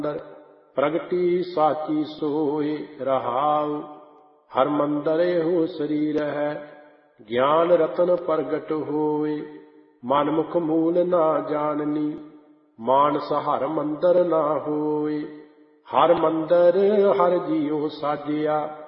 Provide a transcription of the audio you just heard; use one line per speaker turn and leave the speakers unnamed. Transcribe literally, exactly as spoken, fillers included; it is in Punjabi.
ਪ੍ਰਗਟੀ ਸਾਚੀ ਸੋਇ ਰਹਾਉ। ਹਰ ਮੰਦਰ ਇਹੋ ਸਰੀਰ ਹੈ, ਗਿਆਨ ਰਤਨ ਪ੍ਰਗਟ ਹੋਏ। ਮਨ ਮੁਖ ਮੂਲ ਨਾ ਜਾਣਨੀ, ਮਾਨਸ ਹਰ ਮੰਦਰ ਨਾ ਹੋਏ। ਹਰ ਮੰਦਰ ਹਰ ਜੀਉ ਸਾਜਿਆ,